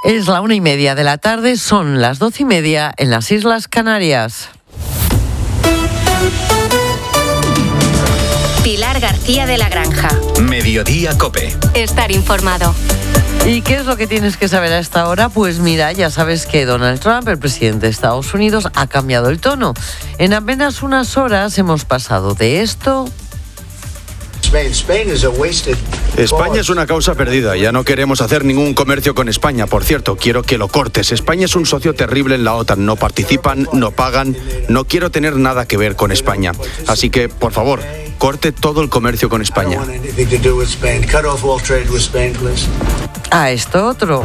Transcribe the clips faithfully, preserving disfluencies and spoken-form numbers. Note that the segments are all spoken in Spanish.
Es la una y media de la tarde, son las doce y media en las Islas Canarias. Pilar García de la Granja. Mediodía COPE. Estar informado. ¿Y qué es lo que tienes que saber a esta hora? Pues mira, ya sabes que Donald Trump, el presidente de Estados Unidos, ha cambiado el tono. En apenas unas horas hemos pasado de esto... España es una causa perdida, ya no queremos hacer ningún comercio con España. Por cierto, quiero que lo cortes. España es un socio terrible en la OTAN, no participan, no pagan, no quiero tener nada que ver con España. Así que, por favor, corte todo el comercio con España. Ah, esto otro.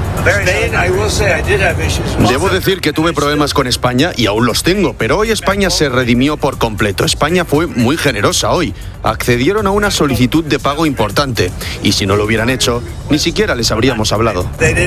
Debo decir que tuve problemas con España y aún los tengo, pero hoy España se redimió por completo. España fue muy generosa hoy. Accedieron a una solicitud de pago importante y si no lo hubieran hecho, ni siquiera les habríamos hablado.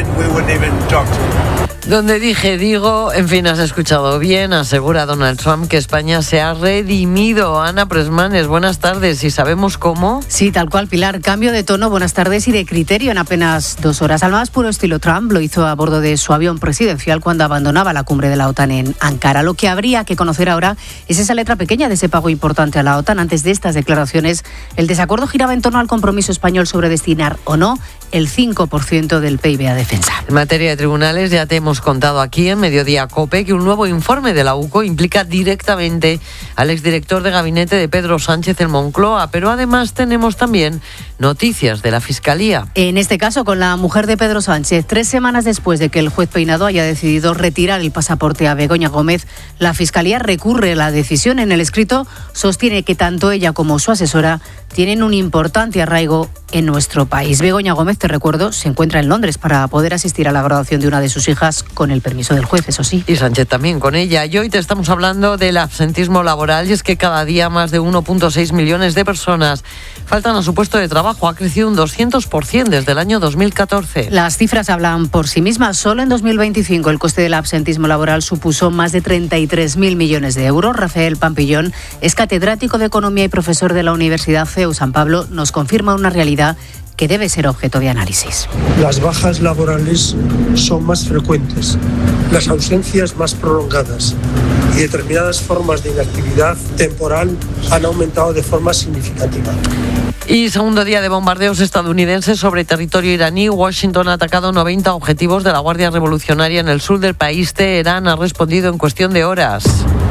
Donde dije, digo, en fin, has escuchado bien, asegura Donald Trump que España se ha redimido. Ana Presmanes, buenas tardes, ¿y sabemos cómo? Sí, tal cual, Pilar, cambio de tono, buenas tardes, y de criterio en apenas dos horas. Al más puro estilo Trump, lo hizo a bordo de su avión presidencial cuando abandonaba la cumbre de la OTAN en Ankara. Lo que habría que conocer ahora es esa letra pequeña de ese pago importante a la OTAN. Antes de estas declaraciones, el desacuerdo giraba en torno al compromiso español sobre destinar o no el cinco por ciento del P I B a defensa. En materia de tribunales, ya te hemos contado aquí en Mediodía COPE que un nuevo informe de la U C O implica directamente al exdirector de gabinete de Pedro Sánchez en Moncloa, pero además tenemos también noticias de la Fiscalía. En este caso, con la mujer de Pedro Sánchez, tres semanas después de que el juez Peinado haya decidido retirar el pasaporte a Begoña Gómez, la Fiscalía recurre a la decisión. En el escrito sostiene que tanto ella como su asesora tienen un importante arraigo en nuestro país. Begoña Gómez, te recuerdo, se encuentra en Londres para poder asistir a la graduación de una de sus hijas con el permiso del juez, eso sí. Y Sánchez también con ella. Y hoy te estamos hablando del absentismo laboral, y es que cada día más de uno punto seis millones de personas faltan a su puesto de trabajo. Ha crecido un doscientos por ciento desde el año dos mil catorce. Las cifras hablan por sí mismas. Solo en dos mil veinticinco el coste del absentismo laboral supuso más de treinta y tres mil millones de euros. Rafael Pampillón es catedrático de Economía y profesor de la Universidad C E U San Pablo. Nos confirma una realidad que debe ser objeto de análisis. Las bajas laborales son más frecuentes, las ausencias más prolongadas y determinadas formas de inactividad temporal han aumentado de forma significativa. Y segundo día de bombardeos estadounidenses sobre territorio iraní. Washington ha atacado noventa objetivos de la Guardia Revolucionaria en el sur del país. Teherán ha respondido en cuestión de horas.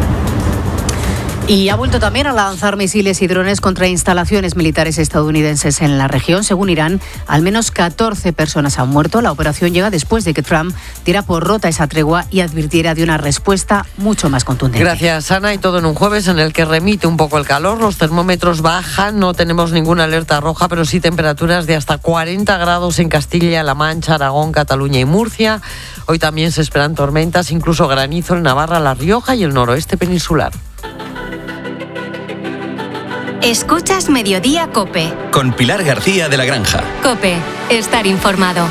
Y ha vuelto también a lanzar misiles y drones contra instalaciones militares estadounidenses en la región. Según Irán, al menos catorce personas han muerto. La operación llega después de que Trump diera por rota esa tregua y advirtiera de una respuesta mucho más contundente. Gracias, Ana. Y todo en un jueves en el que remite un poco el calor. Los termómetros bajan, no tenemos ninguna alerta roja, pero sí temperaturas de hasta cuarenta grados en Castilla-La Mancha, Aragón, Cataluña y Murcia. Hoy también se esperan tormentas, incluso granizo en Navarra, La Rioja y el noroeste peninsular. Escuchas Mediodía COPE. Con Pilar García de la Granja. COPE. Estar informado.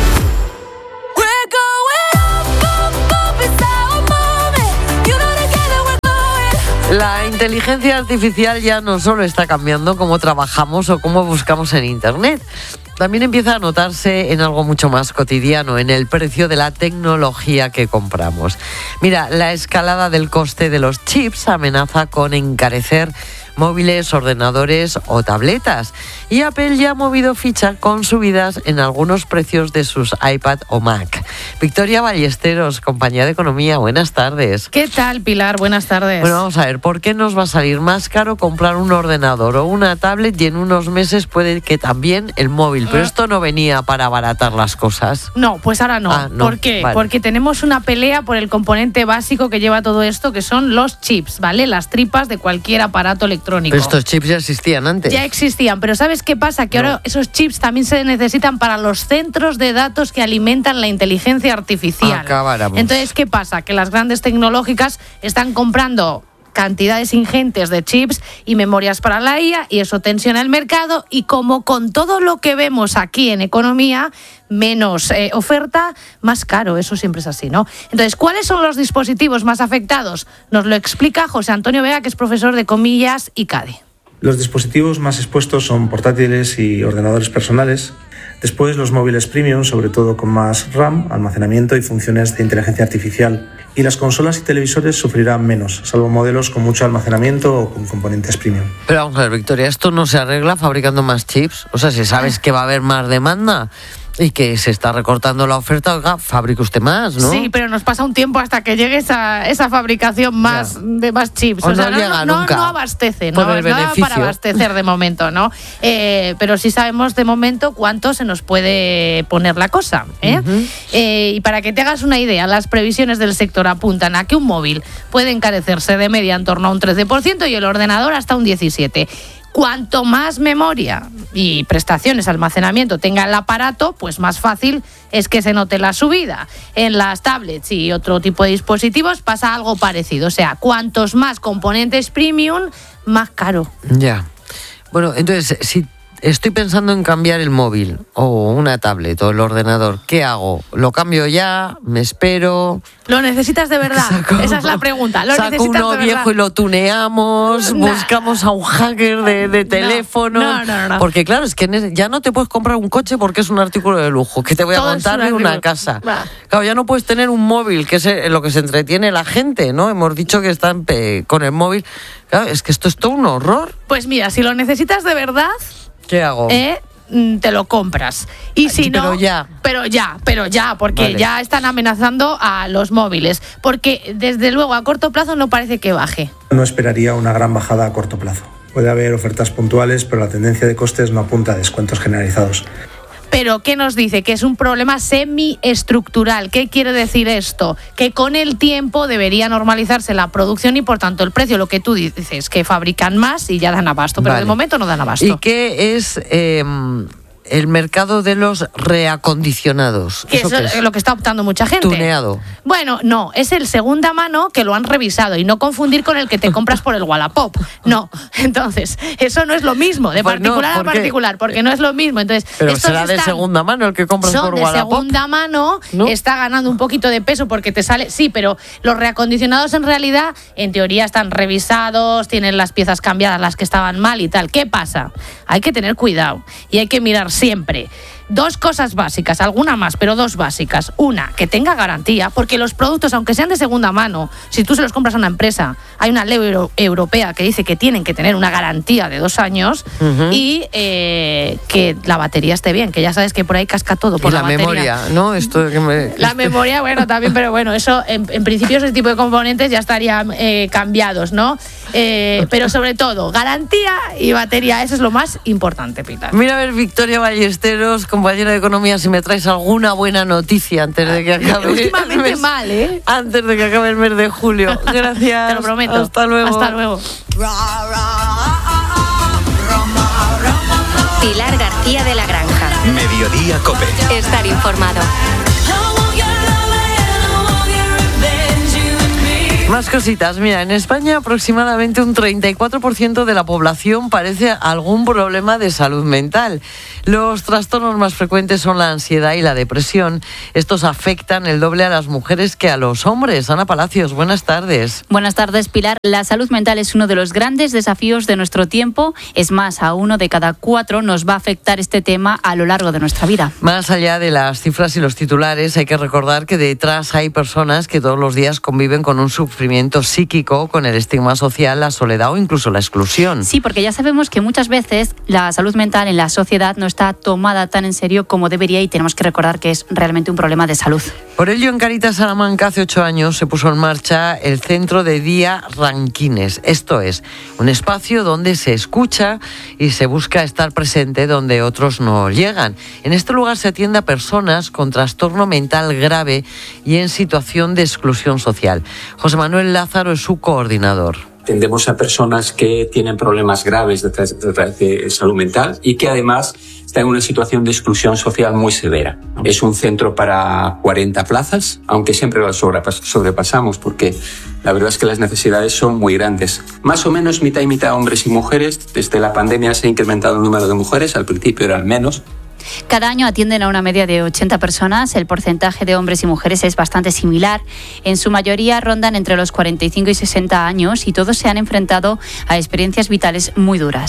La inteligencia artificial ya no solo está cambiando cómo trabajamos o cómo buscamos en Internet, también empieza a notarse en algo mucho más cotidiano, en el precio de la tecnología que compramos. Mira, la escalada del coste de los chips amenaza con encarecer móviles, ordenadores o tabletas. Y Apple ya ha movido ficha con subidas en algunos precios de sus iPad o Mac. Victoria Ballesteros, compañía de Economía, buenas tardes. ¿Qué tal, Pilar? Buenas tardes. Bueno, vamos a ver, ¿por qué nos va a salir más caro comprar un ordenador o una tablet y en unos meses puede que también el móvil? Pero esto no venía para abaratar las cosas. No, pues ahora no. Ah, no. ¿Por qué? Vale. Porque tenemos una pelea por el componente básico que lleva todo esto, que son los chips, ¿vale? Las tripas de cualquier aparato electrónico. Pero estos chips ya existían antes. Ya existían, pero ¿sabes qué pasa? Que no. ahora esos chips también se necesitan para los centros de datos que alimentan la inteligencia artificial. Acabáramos. Entonces, ¿qué pasa? Que las grandes tecnológicas están comprando cantidades ingentes de chips y memorias para la I A, y eso tensiona el mercado, y como con todo lo que vemos aquí en economía, menos eh, oferta, más caro. Eso siempre es así, ¿no? Entonces, ¿cuáles son los dispositivos más afectados? Nos lo explica José Antonio Vega, que es profesor de Comillas y CADE. Los dispositivos más expuestos son portátiles y ordenadores personales, Después los móviles premium, sobre todo con más RAM, almacenamiento y funciones de inteligencia artificial. Y las consolas y televisores sufrirán menos, salvo modelos con mucho almacenamiento o con componentes premium. Pero vamos a ver, Victoria, ¿esto no se arregla fabricando más chips? O sea, si sabes que va a haber más demanda y que se está recortando la oferta, oiga, fabrique usted más, ¿no? Sí, pero nos pasa un tiempo hasta que llegue esa, esa fabricación más ya. de más chips. O, o sea, no, no, llega no, nunca no abastece, por no, el no beneficio. para abastecer de momento, ¿no? Eh, pero sí sabemos de momento cuánto se nos puede poner la cosa, ¿eh? Uh-huh. Eh, y para que te hagas una idea, las previsiones del sector apuntan a que un móvil puede encarecerse de media en torno a un trece por ciento y el ordenador hasta un diecisiete por ciento. Cuanto más memoria y prestaciones, almacenamiento tenga el aparato, pues más fácil es que se note la subida. En las tablets y otro tipo de dispositivos pasa algo parecido. O sea, cuantos más componentes premium, más caro. Ya. Bueno, entonces, si estoy pensando en cambiar el móvil o una tablet o el ordenador, ¿qué hago? ¿Lo cambio ya? ¿Me espero? ¿Lo necesitas de verdad? Saco, Esa es la pregunta. ¿Lo saco necesitas uno de viejo verdad? y lo tuneamos, nah. buscamos a un hacker de, de teléfono. No, no, no, no. Porque claro, es que ya no te puedes comprar un coche porque es un artículo de lujo, que te voy Todo a montar en una casa. Bah. Claro, ya no puedes tener un móvil, que es en lo que se entretiene la gente, ¿no? Hemos dicho que están pe- con el móvil. Claro, es que esto es todo un horror. Pues mira, si lo necesitas de verdad... ¿Qué hago? Eh, te lo compras. Y si pero no, ya. pero ya, pero ya, porque vale. ya están amenazando a los móviles. Porque desde luego a corto plazo no parece que baje. No esperaría una gran bajada a corto plazo. Puede haber ofertas puntuales, pero la tendencia de costes no apunta a descuentos generalizados. Pero, ¿qué nos dice? Que es un problema semiestructural. ¿Qué quiere decir esto? Que con el tiempo debería normalizarse la producción y, por tanto, el precio. Lo que tú dices, que fabrican más y ya dan abasto, pero vale. de momento no dan abasto. ¿Y qué es eh, el mercado de los reacondicionados? Que eso es lo que está optando mucha gente. Tuneado. Bueno, no, es el segunda mano que lo han revisado y no confundir con el que te compras por el Wallapop. No, entonces, eso no es lo mismo, de pues particular no, a particular, porque no es lo mismo. Entonces, pero estos será están, de segunda mano el que compras son por de Wallapop. segunda mano, ¿no? Está ganando un poquito de peso porque te sale, sí, pero los reacondicionados en realidad, en teoría están revisados, tienen las piezas cambiadas, las que estaban mal y tal. ¿Qué pasa? Hay que tener cuidado y hay que mirar siempre. Dos cosas básicas, alguna más, pero dos básicas. Una, que tenga garantía, porque los productos, aunque sean de segunda mano, si tú se los compras a una empresa, hay una ley euro- europea que dice que tienen que tener una garantía de dos años uh-huh. y eh, que la batería esté bien, que ya sabes que por ahí casca todo. Por y la, la memoria, ¿no? Esto que me... La memoria, bueno, también, pero bueno, eso en, en principio ese tipo de componentes ya estarían eh, cambiados, ¿no? Eh, pero sobre todo, garantía y batería, eso es lo más importante, Pilar. Mira a ver, Victoria Ballesteros, compañera de Economía, si me traes alguna buena noticia antes de que acabe Últimamente el mes, mal, ¿eh? Antes de que acabe el mes de julio. Gracias. Te lo prometo. Hasta luego. Hasta luego. Pilar García de la Granja. Mediodía COPE. Estar informado. Más cositas. Mira, en España aproximadamente un treinta y cuatro por ciento de la población padece algún problema de salud mental. Los trastornos más frecuentes son la ansiedad y la depresión. Estos afectan el doble a las mujeres que a los hombres. Ana Palacios, buenas tardes. Buenas tardes, Pilar. La salud mental es uno de los grandes desafíos de nuestro tiempo. Es más, a uno de cada cuatro nos va a afectar este tema a lo largo de nuestra vida. Más allá de las cifras y los titulares, hay que recordar que detrás hay personas que todos los días conviven con un sufrimiento psíquico, con el estigma social, la soledad o incluso la exclusión. Sí, porque ya sabemos que muchas veces la salud mental en la sociedad no está tomada tan en serio como debería y tenemos que recordar que es realmente un problema de salud. Por ello, en Caritas Salamanca hace ocho años se puso en marcha el Centro de Día Ranquines. Esto es, un espacio donde se escucha y se busca estar presente donde otros no llegan. En este lugar se atiende a personas con trastorno mental grave y en situación de exclusión social. José Manuel Lázaro es su coordinador. Atendemos a personas que tienen problemas graves de, de, de salud mental y que además están en una situación de exclusión social muy severa. Es un centro para cuarenta plazas, aunque siempre lo sobrepasamos porque la verdad es que las necesidades son muy grandes. Más o menos mitad y mitad hombres y mujeres. Desde la pandemia se ha incrementado el número de mujeres, al principio eran menos. Cada año atienden a una media de ochenta personas. El porcentaje de hombres y mujeres es bastante similar. En su mayoría rondan entre los cuarenta y cinco y sesenta años y todos se han enfrentado a experiencias vitales muy duras. Lo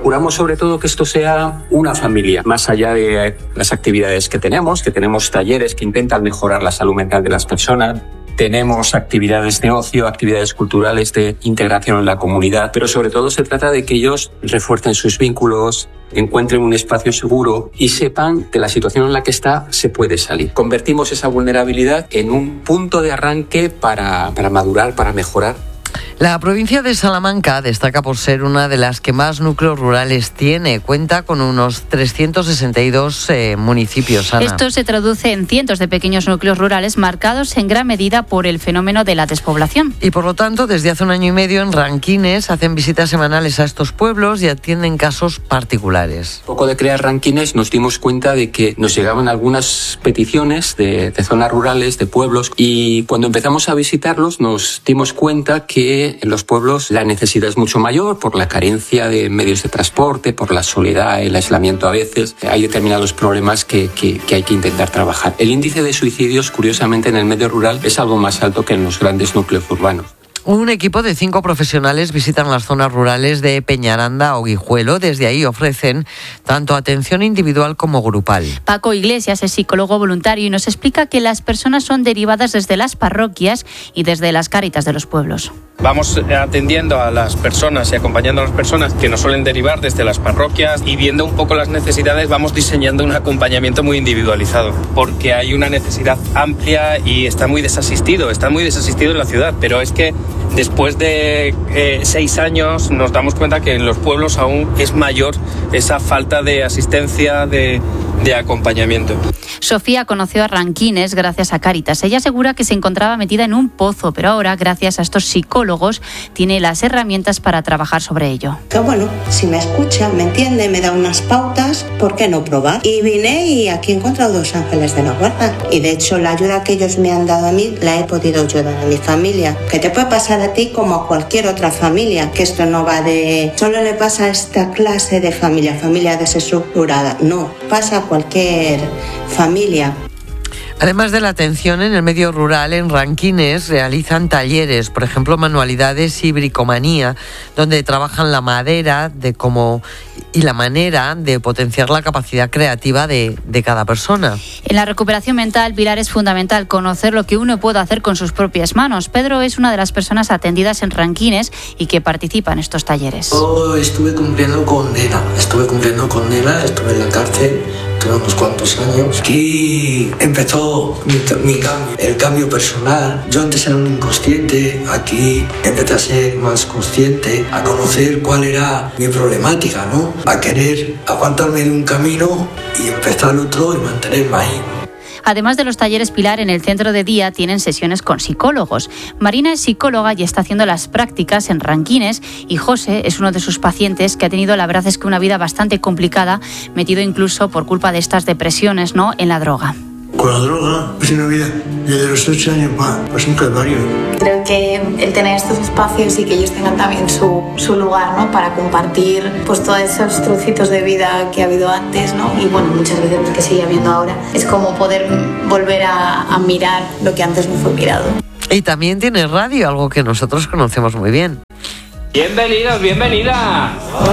procuramos sobre todo que esto sea una familia, más allá de las actividades que tenemos, que tenemos talleres que intentan mejorar la salud mental de las personas. Tenemos actividades de ocio, actividades culturales de integración en la comunidad, pero sobre todo se trata de que ellos refuercen sus vínculos, encuentren un espacio seguro y sepan que la situación en la que está se puede salir. Convertimos esa vulnerabilidad en un punto de arranque para, para madurar, para mejorar. La provincia de Salamanca destaca por ser una de las que más núcleos rurales tiene. Cuenta con unos trescientos sesenta y dos eh, municipios. Ana. Esto se traduce en cientos de pequeños núcleos rurales marcados en gran medida por el fenómeno de la despoblación. Y por lo tanto, desde hace un año y medio en Ranquines hacen visitas semanales a estos pueblos y atienden casos particulares. Poco de crear Ranquines nos dimos cuenta de que nos llegaban algunas peticiones de, de zonas rurales, de pueblos, y cuando empezamos a visitarlos nos dimos cuenta que en los pueblos la necesidad es mucho mayor por la carencia de medios de transporte, por la soledad, el aislamiento a veces. Hay determinados problemas que, que, que hay que intentar trabajar. El índice de suicidios, curiosamente, en el medio rural es algo más alto que en los grandes núcleos urbanos. Un equipo de cinco profesionales visitan las zonas rurales de Peñaranda o Guijuelo. Desde ahí ofrecen tanto atención individual como grupal. Paco Iglesias es psicólogo voluntario y nos explica que las personas son derivadas desde las parroquias y desde las cáritas de los pueblos. Vamos atendiendo a las personas y acompañando a las personas que nos suelen derivar desde las parroquias y viendo un poco las necesidades vamos diseñando un acompañamiento muy individualizado porque hay una necesidad amplia y está muy desasistido, está muy desasistido en la ciudad, pero es que después de eh, seis años nos damos cuenta que en los pueblos aún es mayor esa falta de asistencia, de, de acompañamiento. Sofía conoció a Ranquines gracias a Cáritas. Ella asegura que se encontraba metida en un pozo, pero ahora, gracias a estos psicólogos, tiene las herramientas para trabajar sobre ello. Que bueno, si me escucha, me entiende, me da unas pautas, ¿por qué no probar? Y vine y aquí he encontrado dos ángeles de la guarda. Y de hecho la ayuda que ellos me han dado a mí, la he podido ayudar a mi familia. Que te puede pasar a ti como a cualquier otra familia, que esto no va de... Solo le pasa a esta clase de familia, familia desestructurada. No, pasa a cualquier familia. Además de la atención en el medio rural, en Ranquines realizan talleres, por ejemplo, manualidades y bricomanía, donde trabajan la madera de cómo y la manera de potenciar la capacidad creativa de, de cada persona. En la recuperación mental, Pilar, es fundamental conocer lo que uno puede hacer con sus propias manos. Pedro es una de las personas atendidas en Ranquines y que participa en estos talleres. Yo estuve cumpliendo condena, estuve cumpliendo condena, estuve en la cárcel. Tuve unos cuantos años. Aquí empezó mi, mi cambio, el cambio personal. Yo antes era un inconsciente, aquí empecé a ser más consciente, a conocer cuál era mi problemática, ¿no? A querer apartarme de un camino y empezar otro y mantenerme ahí. Además de los talleres, Pilar, en el centro de día tienen sesiones con psicólogos. Marina es psicóloga y está haciendo las prácticas en Ranquines y José es uno de sus pacientes que ha tenido, la verdad es que una vida bastante complicada, metido incluso por culpa de estas depresiones, ¿no?, en la droga. Con la droga, pues una vida desde los ocho años para pues un calvario. Creo que el tener estos espacios y que ellos tengan también su, su lugar, ¿no?, para compartir pues todos esos trocitos de vida que ha habido antes, ¿no?, y bueno, muchas veces que sigue habiendo ahora, es como poder volver a, a mirar lo que antes no fue mirado. Y también tiene radio, algo que nosotros conocemos muy bien. Bienvenidos, bienvenidas.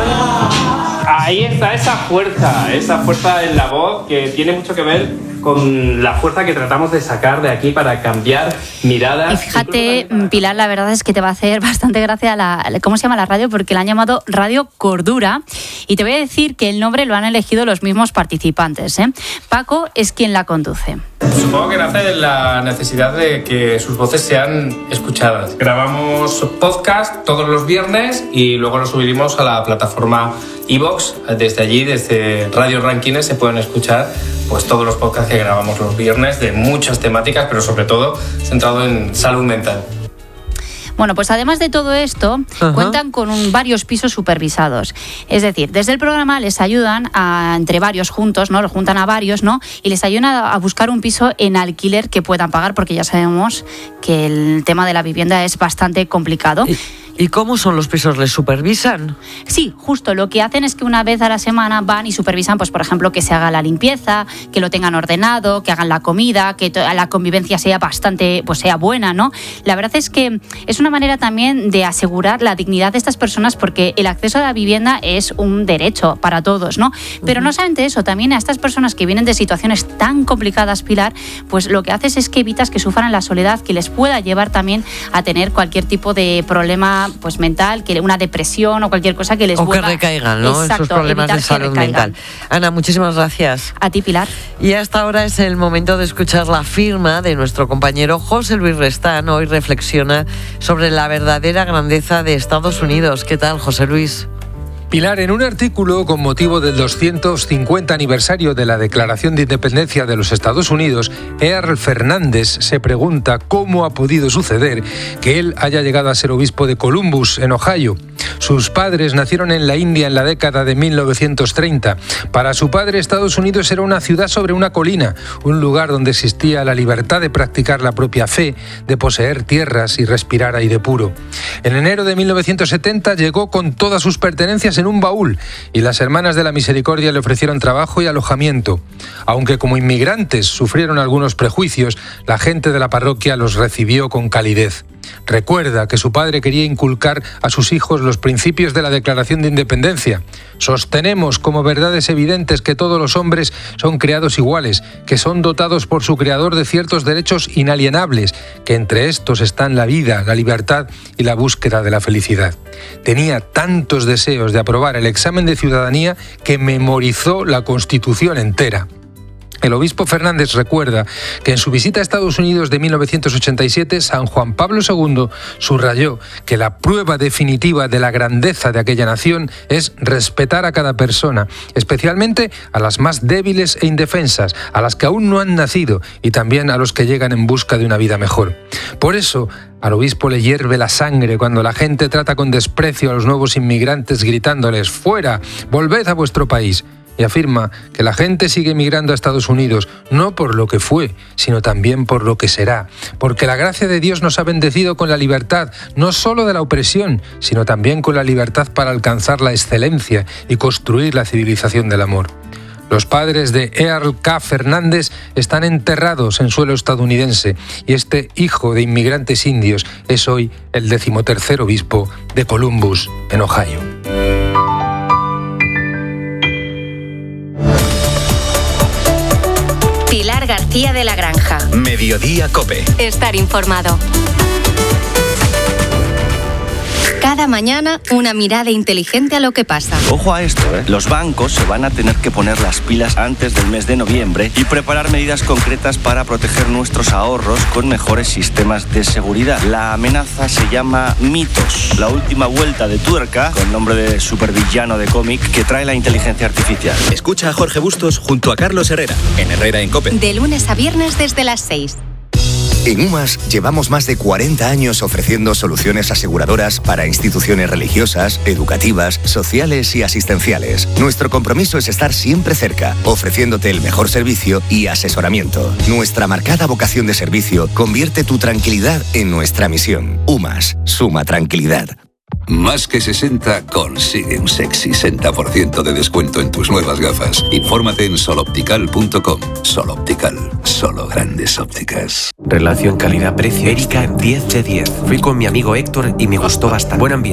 Ahí está esa fuerza, esa fuerza en la voz que tiene mucho que ver con la fuerza que tratamos de sacar de aquí para cambiar miradas. Y fíjate, Pilar, la verdad es que te va a hacer bastante gracia la, ¿cómo se llama la radio? Porque la han llamado Radio Cordura. Y te voy a decir que el nombre lo han elegido los mismos participantes, ¿eh? Paco es quien la conduce. Supongo que nace de la necesidad de que sus voces sean escuchadas. Grabamos podcast todos los viernes y luego lo subimos a la plataforma iVoox. Desde allí, desde Radio Ranquines, se pueden escuchar pues todos los podcasts que grabamos los viernes de muchas temáticas, pero sobre todo centrado en salud mental. Bueno, pues además de todo esto, Ajá. cuentan con un, varios pisos supervisados. Es decir, desde el programa les ayudan a, entre varios juntos, ¿no? Lo juntan a varios, ¿no? Y les ayudan a, a buscar un piso en alquiler que puedan pagar, porque ya sabemos que el tema de la vivienda es bastante complicado. Y ¿Y cómo son los pisos? ¿Les supervisan? Sí, justo. Lo que hacen es que una vez a la semana van y supervisan, pues por ejemplo, que se haga la limpieza, que lo tengan ordenado, que hagan la comida, que to- la convivencia sea bastante, pues sea buena, ¿no? La verdad es que es una manera también de asegurar la dignidad de estas personas, porque el acceso a la vivienda es un derecho para todos, ¿no? Pero uh-huh. no solamente eso, también a estas personas que vienen de situaciones tan complicadas, Pilar, pues lo que haces es que evitas que sufran la soledad, que les pueda llevar también a tener cualquier tipo de problema pues mental, que una depresión o cualquier cosa que les o vuelva... que recaigan, ¿no? Exacto, esos problemas de salud mental. Ana, muchísimas gracias. A ti, Pilar. Y hasta ahora es el momento de escuchar la firma de nuestro compañero José Luis Restán. Hoy reflexiona sobre la verdadera grandeza de Estados Unidos. ¿Qué tal, José Luis? Pilar, en un artículo con motivo del doscientos cincuenta aniversario de la Declaración de Independencia de los Estados Unidos, Earl Fernández se pregunta cómo ha podido suceder que él haya llegado a ser obispo de Columbus, en Ohio. Sus padres nacieron en la India en la década de mil novecientos treinta. Para su padre, Estados Unidos era una ciudad sobre una colina, un lugar donde existía la libertad de practicar la propia fe, de poseer tierras y respirar aire puro. En enero de mil novecientos setenta llegó con todas sus pertenencias en un baúl y las Hermanas de la Misericordia le ofrecieron trabajo y alojamiento. Aunque como inmigrantes sufrieron algunos prejuicios, la gente de la parroquia los recibió con calidez. Recuerda que su padre quería inculcar a sus hijos los principios de la Declaración de Independencia. Sostenemos como verdades evidentes que todos los hombres son creados iguales, que son dotados por su creador de ciertos derechos inalienables, que entre estos están la vida, la libertad y la búsqueda de la felicidad. Tenía tantos deseos de aprobar el examen de ciudadanía que memorizó la Constitución entera. El obispo Fernández recuerda que en su visita a Estados Unidos de mil novecientos ochenta y siete, San Juan Pablo segundo subrayó que la prueba definitiva de la grandeza de aquella nación es respetar a cada persona, especialmente a las más débiles e indefensas, a las que aún no han nacido y también a los que llegan en busca de una vida mejor. Por eso, al obispo le hierve la sangre cuando la gente trata con desprecio a los nuevos inmigrantes gritándoles «¡Fuera! ¡Volved a vuestro país!». Y afirma que la gente sigue emigrando a Estados Unidos, no por lo que fue, sino también por lo que será. Porque la gracia de Dios nos ha bendecido con la libertad, no solo de la opresión, sino también con la libertad para alcanzar la excelencia y construir la civilización del amor. Los padres de Earl K. Fernández están enterrados en suelo estadounidense y este hijo de inmigrantes indios es hoy el decimotercer obispo de Columbus, en Ohio. Pilar García de la Granja. Mediodía COPE. Estar informado. Cada mañana, una mirada inteligente a lo que pasa. Ojo a esto, ¿eh? Los bancos se van a tener que poner las pilas antes del mes de noviembre y preparar medidas concretas para proteger nuestros ahorros con mejores sistemas de seguridad. La amenaza se llama Mitos, la última vuelta de tuerca, con nombre de supervillano de cómic, que trae la inteligencia artificial. Escucha a Jorge Bustos junto a Carlos Herrera, en Herrera en COPE. De lunes a viernes desde las seis. En UMAS llevamos más de cuarenta años ofreciendo soluciones aseguradoras para instituciones religiosas, educativas, sociales y asistenciales. Nuestro compromiso es estar siempre cerca, ofreciéndote el mejor servicio y asesoramiento. Nuestra marcada vocación de servicio convierte tu tranquilidad en nuestra misión. UMAS, suma tranquilidad. Más que sesenta consigue un sexy sesenta por ciento de descuento en tus nuevas gafas. Infórmate en sol optical punto com. Sol Optical, solo grandes ópticas. Relación calidad-precio. Erika, diez de diez. Fui con mi amigo Héctor y me gustó bastante. Buen ambiente.